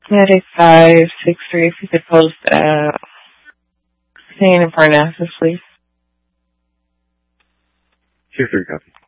Medic 563, if you could post St. in Parnassus, please. Here, 3 copy.